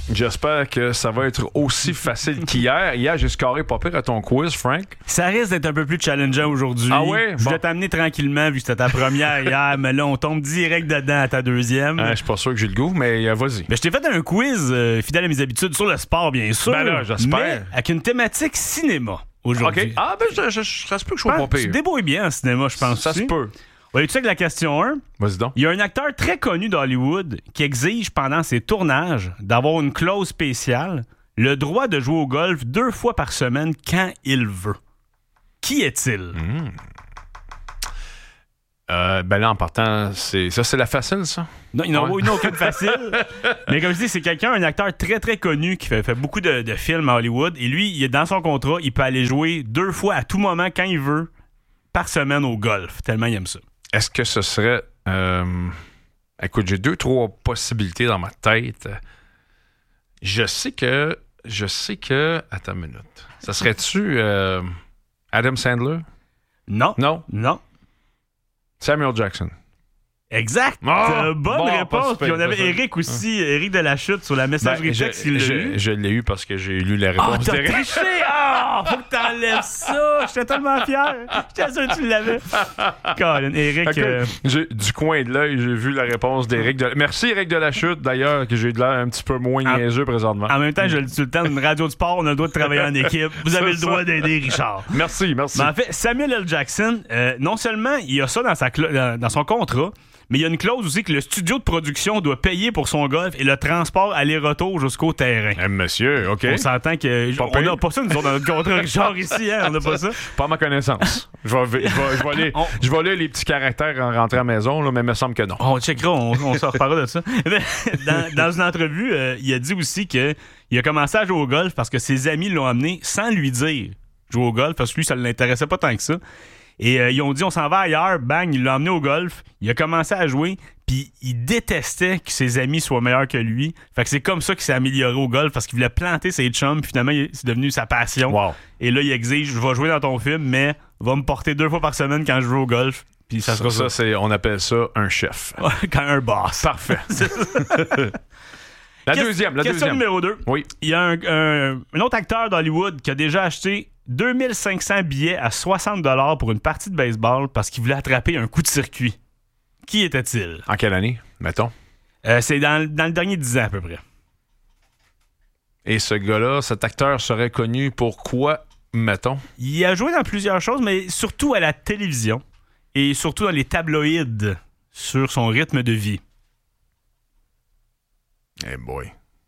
J'espère que ça va être aussi facile qu'hier. Hier, j'ai scoré pas pire à ton quiz, Frank. Ça risque d'être un peu plus challengeant aujourd'hui. Ah ouais? Je vais t'amener tranquillement vu que c'était ta première hier, mais là, on tombe direct dedans à ta deuxième. Je suis pas sûr que j'ai le goût, mais vas-y. Mais je t'ai fait un quiz fidèle à mes habitudes sur le sport, bien sûr. Ben là, j'espère. Mais avec une thématique cinéma aujourd'hui. OK. Ah, ben, ça se peut que je sois pas Tu te pire. débrouilles bien en cinéma, je pense. Ça aussi. se peut. Ouais, tu sais que la question 1, Vas-y donc. il y a un acteur très connu d'Hollywood qui exige pendant ses tournages d'avoir une clause spéciale, le droit de jouer au golf 2 fois par semaine quand il veut. Qui est-il? Ben là, en partant, c'est la facile, ça? Non, il n'y en a aucune facile. Mais comme je dis, c'est un acteur très, très connu qui fait beaucoup de films à Hollywood. Et lui, il est dans son contrat, il peut aller jouer 2 fois à tout moment quand il veut par semaine au golf. Tellement il aime ça. Est-ce que ce serait... Écoute, j'ai 2-3 possibilités dans ma tête. Je sais que... Attends une minute. Ça serait-tu Adam Sandler? Non. Non. Samuel Jackson. Exact. Bonne bon, réponse. pas Puis on avait super. Eric aussi, Eric de la Chute sur la messagerie texte. Il l'a eu. Je l'ai eu parce que j'ai lu la réponse T'as d'Eric. triché! Faut que t'enlèves ça! J'étais tellement fier! J'étais sûr que tu l'avais! Colin, Eric... Du coin de l'œil, j'ai vu la réponse d'Éric. Merci Éric de la Chute, d'ailleurs, que j'ai de l'air un petit peu moins niaiseux présentement. En même temps, je le dis tout le temps, une radio de sport, on a le droit de travailler en équipe. Vous avez le droit d'aider Richard. Merci. Mais en fait, Samuel L. Jackson, non seulement il a ça dans son contrat, mais il y a une clause aussi que le studio de production doit payer pour son golf et le transport aller-retour jusqu'au terrain. Monsieur, OK. On s'entend que... On n'a pas ça, nous autres, dans notre contrat, Richard, ici, hein? On n'a pas ça. Pas à ma connaissance. Je vais lire les petits caractères en rentrant à la maison, là, mais il me semble que non. On checkera, on s'en reparlera de ça. Dans une entrevue, il a dit aussi qu'il a commencé à jouer au golf parce que ses amis l'ont amené sans lui dire jouer au golf, parce que lui, ça ne l'intéressait pas tant que ça. Et ils ont dit, on s'en va ailleurs, bang, il l'a emmené au golf, il a commencé à jouer, puis il détestait que ses amis soient meilleurs que lui. Fait que c'est comme ça qu'il s'est amélioré au golf, parce qu'il voulait planter ses chums, puis finalement, c'est devenu sa passion. Wow. Et là, il exige, je vais jouer dans ton film, mais va me porter 2 fois par semaine quand je joue au golf. Puis ça sera ça. On appelle ça un chef. Quand un boss. Parfait. La deuxième. Question numéro 2. Oui. Il y a un autre acteur d'Hollywood qui a déjà acheté 2500 billets à 60$ pour une partie de baseball parce qu'il voulait attraper un coup de circuit. Qui était-il? En quelle année, mettons? C'est dans le dernier 10 ans à peu près. Et ce gars-là, cet acteur serait connu pour quoi, mettons? Il a joué dans plusieurs choses, mais surtout à la télévision et surtout dans les tabloïds sur son rythme de vie. Eh boy.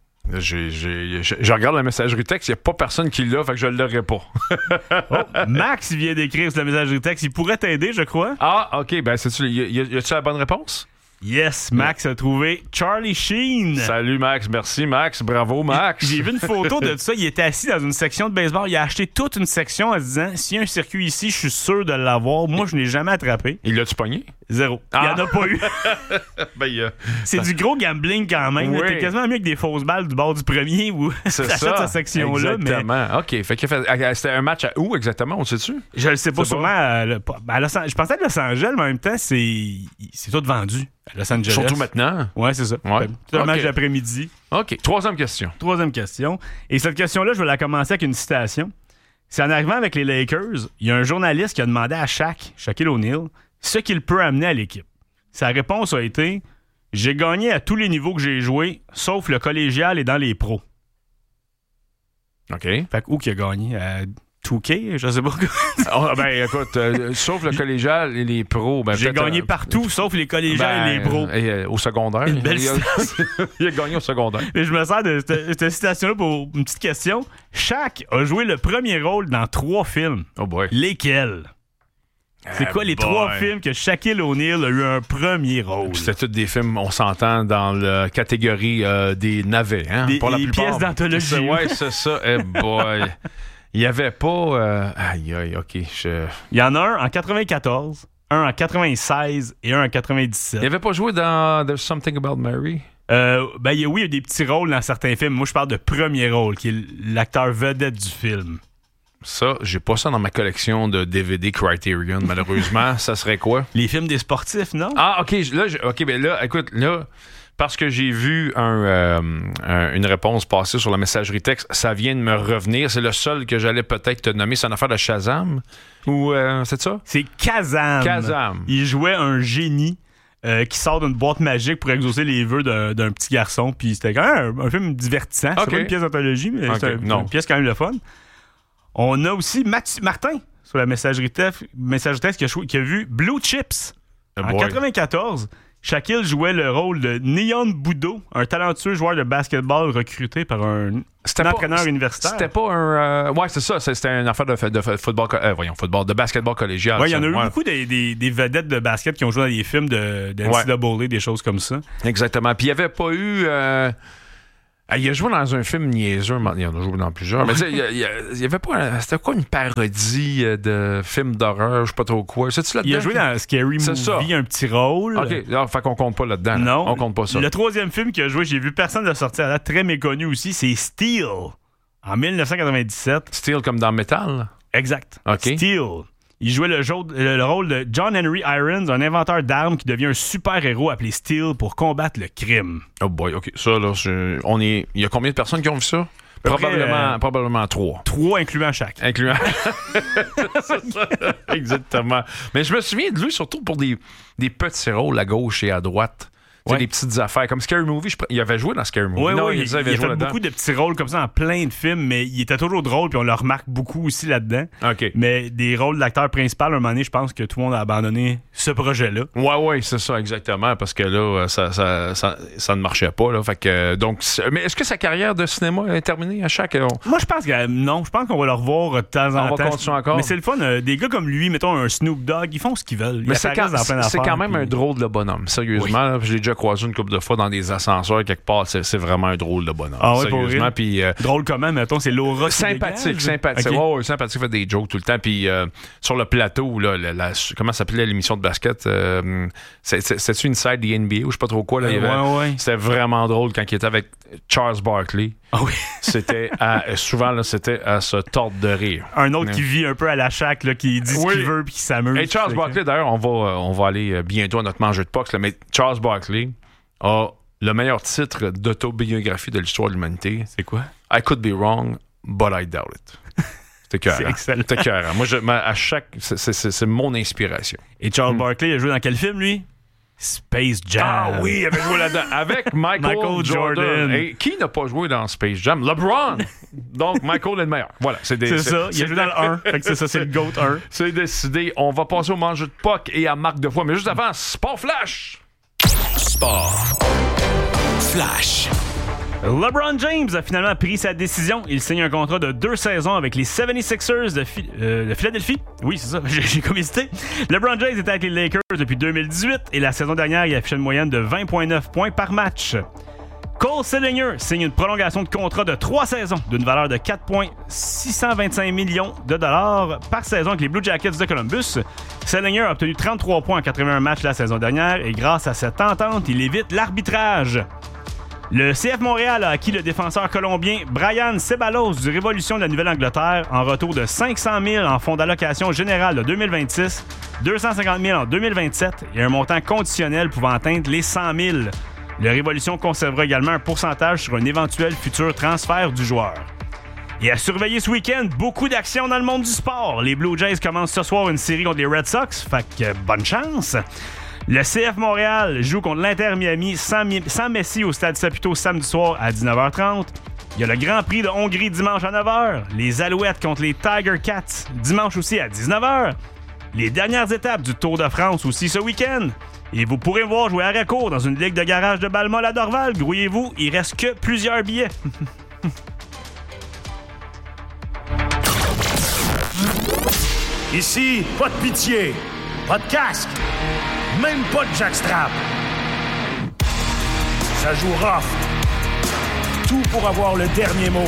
Je regarde la messagerie texte, il n'y a pas personne qui l'a, fait que je ne l'aurai pas. Max vient d'écrire sur la messagerie texte. Il pourrait t'aider, je crois. Ah, OK. Ben, y a-tu la bonne réponse? Yes, Max a trouvé Charlie Sheen. Salut, Max. Merci, Max. Bravo, Max. J'ai vu une photo de ça. Il était assis dans une section de baseball. Il a acheté toute une section en se disant, s'il y a un circuit ici, je suis sûr de l'avoir. Moi, je ne l'ai jamais attrapé. Il l'a-tu pogné? 0. Il n'y en a pas eu. C'est du gros gambling quand même. Oui. T'es quasiment mieux que des fausses balles du bord du premier où t'achètes cette section-là. Exactement. Mais... OK. Fait que c'était un match à où exactement? On sait-tu? Je le sais pas, sûrement à je pensais à Los Angeles, mais en même temps, c'est tout vendu à Los Angeles. Surtout maintenant. Ouais, c'est ça. Ouais. C'est un match OK. d'après-midi. OK. Troisième question. Et cette question-là, je vais la commencer avec une citation. C'est en arrivant avec les Lakers, il y a un journaliste qui a demandé à Shaquille O'Neal, ce qu'il peut amener à l'équipe. Sa réponse a été « J'ai gagné à tous les niveaux que j'ai joué, sauf le collégial et dans les pros. » OK. Fait que où qu'il a gagné? À 2K? Je sais pas. Ben, écoute, sauf le collégial et les pros. Ben, j'ai gagné partout, sauf les collégiales et les pros. Au secondaire. Une belle il a gagné au secondaire. Mais je me sers de cette citation-là pour une petite question. Shaq a joué le premier rôle dans 3 films. Oh boy. Lesquels? C'est quoi les 3 films que Shaquille O'Neal a eu un premier rôle? C'était tous des films, on s'entend, dans la catégorie des navets. Hein, pour la plupart. Pièces d'anthologie. Ouais, c'est ça. Eh boy. Il n'y avait pas... Aïe, OK. Il y en a un en 94, un en 96 et un en 97. Il n'avait pas joué dans There's Something About Mary? Oui, il y a des petits rôles dans certains films. Moi, je parle de premier rôle, qui est l'acteur vedette du film. Ça, j'ai pas ça dans ma collection de DVD Criterion, malheureusement. Ça serait quoi? Les films des sportifs, non? Ah, OK. Ben là, écoute, là, parce que j'ai vu une réponse passer sur la messagerie texte, ça vient de me revenir. C'est le seul que j'allais peut-être te nommer. C'est une affaire de Shazam? Ou c'est ça? C'est Kazam. Kazam. Il jouait un génie qui sort d'une boîte magique pour exaucer les vœux d'un petit garçon. Puis c'était quand même un film divertissant. C'est pas une pièce d'anthologie, mais c'est une pièce quand même le fun. On a aussi Martin sur la messagerie texte qui a vu Blue Chips en 94. Shaquille jouait le rôle de Neon Boudo, un talentueux joueur de basketball recruté par un entraîneur universitaire. C'était pas un... ouais, c'est ça. C'était une affaire de football... de basketball collégial. Ouais, il y en a eu beaucoup des vedettes de basket qui ont joué dans des films de NCAA, des choses comme ça. Exactement. Puis il n'y avait pas eu... il a joué dans un film niaiseux, il en a joué dans plusieurs. Mais il y avait pas. C'était quoi une parodie de film d'horreur, je sais pas trop quoi. C'est-tu là-dedans? Il a joué dans Scary Movie, un petit rôle. OK, alors, fait qu'on compte pas là-dedans. Non. On compte pas ça. Le troisième film qu'il a joué, j'ai vu personne de sortir à la très méconnu aussi, c'est Steel, en 1997. Steel comme dans Metal? Exact. OK. Steel. Il jouait le rôle de John Henry Irons, un inventeur d'armes qui devient un super-héros appelé Steel pour combattre le crime. Oh boy, OK. Ça, là, il y a combien de personnes qui ont vu ça? Probablement 3. 3 incluant chaque. Incluant. C'est ça. Exactement. Mais je me souviens de lui surtout pour des petits rôles à gauche et à droite. Ouais. Des petites affaires. Comme Scary Movie, il avait joué dans Scary Movie. Oui, il a fait beaucoup de petits rôles comme ça dans plein de films, mais il était toujours drôle, puis on le remarque beaucoup aussi là-dedans. OK. Mais des rôles d'acteur principal, à un moment donné, je pense que tout le monde a abandonné ce projet-là. Oui, c'est ça, exactement, parce que là, ça ne marchait pas. Là, fait que, donc, mais est-ce que sa carrière de cinéma est terminée à chaque... Moi, je pense que non. Je pense qu'on va le revoir de temps en temps. On va continuer encore. Mais c'est le fun. Des gars comme lui, mettons un Snoop Dogg, ils font ce qu'ils veulent. Mais c'est quand même un drôle de bonhomme, sérieusement. Oui. Je l'ai déjà croisé une couple de fois dans des ascenseurs quelque part. C'est vraiment un drôle de bonhomme. Ah ouais, sérieusement. Puis, drôle comment, mettons, c'est l'aura sympathique. Okay. Ouais, sympathique, fait des jokes tout le temps. Puis sur le plateau, là, comment s'appelait l'émission de basket? C'était-tu Inside the NBA ou je sais pas trop quoi? Là, c'était vraiment drôle quand il était avec Charles Barkley. Ah oui. Souvent, là, c'était à se tordre de rire. Un autre qui vit un peu à la Shaq, là, qui dit ce qu'il veut puis qui s'amuse. Et Charles Barkley, d'ailleurs, on va aller bientôt à notre mangeur de pucks, là, mais Charles Barkley a le meilleur titre d'autobiographie de l'histoire de l'humanité. C'est quoi? I could be wrong, but I doubt it. C'était écœurant. C'est excellent. C'était écœurant. Moi, à chaque... C'est mon inspiration. Et Charles Barkley, il a joué dans quel film, lui? Space Jam. Ah oui, il avait joué là-dedans. Avec Michael Jordan. Et qui n'a pas joué dans Space Jam? LeBron! Donc, Michael est le meilleur. Voilà. C'est ça. Il a joué dans le 1. Fait que c'est ça, c'est le GOAT 1. C'est décidé. On va passer au mangeur de puck et à Marc de foi. Mais juste avant, Sport Flash! Sport Flash. LeBron James a finalement pris sa décision. Il signe un contrat de 2 saisons avec les 76ers de Philadelphie. Oui, c'est ça, j'ai comme hésité. LeBron James était avec les Lakers depuis 2018 et la saison dernière, il affichait une moyenne de 20,9 points par match. Cole Sillinger signe une prolongation de contrat de 3 saisons d'une valeur de 4,625 millions de dollars par saison avec les Blue Jackets de Columbus. Sillinger a obtenu 33 points en 81 matchs la saison dernière et grâce à cette entente, il évite l'arbitrage. Le CF Montréal a acquis le défenseur colombien Brian Ceballos du Révolution de la Nouvelle-Angleterre en retour de 500 000 en fonds d'allocation générale de 2026, 250 000 en 2027 et un montant conditionnel pouvant atteindre les 100 000. Le Révolution conservera également un pourcentage sur un éventuel futur transfert du joueur. Et à surveiller ce week-end, beaucoup d'actions dans le monde du sport. Les Blue Jays commencent ce soir une série contre les Red Sox, fait que bonne chance. Le CF Montréal joue contre l'Inter Miami sans Messi au Stade Saputo samedi soir à 19h30. Il y a le Grand Prix de Hongrie dimanche à 9h. Les Alouettes contre les Tiger Cats dimanche aussi à 19h. Les dernières étapes du Tour de France aussi ce week-end. Et vous pourrez me voir jouer à recours dans une ligue de garage de Balmol à Dorval. Grouillez-vous, il reste que plusieurs billets. Ici, pas de pitié, pas de casque, même pas de jackstrap. Ça joue rough. Tout pour avoir le dernier mot.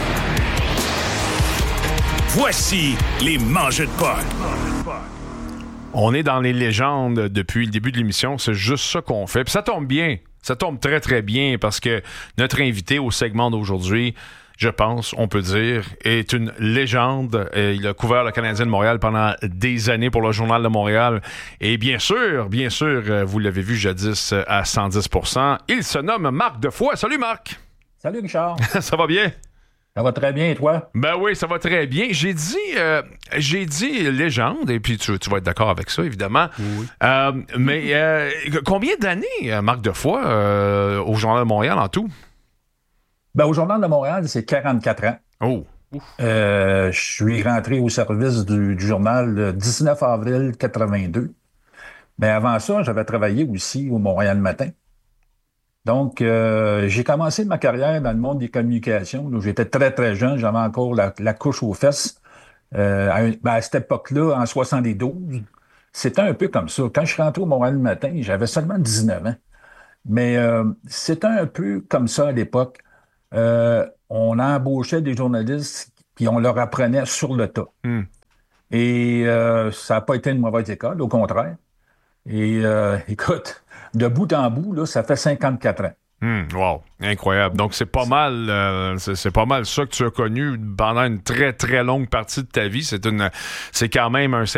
Voici les mangeurs de puck. On est dans les légendes depuis le début de l'émission. C'est juste ça qu'on fait. Puis ça tombe bien. Ça tombe très, très bien parce que notre invité au segment d'aujourd'hui, je pense, on peut dire, est une légende. Il a couvert le Canadien de Montréal pendant des années pour le Journal de Montréal. Et bien sûr, vous l'avez vu jadis à 110%. Il se nomme Marc Defoy. Salut Marc! Salut Richard! Ça va bien? Ça va très bien, et toi? Ben oui, ça va très bien. J'ai dit légende, et puis tu vas être d'accord avec ça, évidemment. Oui. Mais combien d'années, Marc Defoy, au Journal de Montréal en tout? Ben, au Journal de Montréal, c'est 44 ans. Oh! Je suis rentré au service du journal le 19 avril 82. Mais avant ça, j'avais travaillé aussi au Montréal Matin. Donc, j'ai commencé ma carrière dans le monde des communications. Là, j'étais très, très jeune. J'avais encore la couche aux fesses. À cette époque-là, en 72, c'était un peu comme ça. Quand je suis rentré au Montréal Matin, j'avais seulement 19 ans. Mais c'était un peu comme ça à l'époque. On embauchait des journalistes puis on leur apprenait sur le tas. Et ça n'a pas été une mauvaise école, au contraire. Et écoute, de bout en bout, là, ça fait 54 ans. Wow, incroyable. Donc c'est pas mal, c'est pas mal ça que tu as connu pendant une très très longue partie de ta vie. C'est quand même un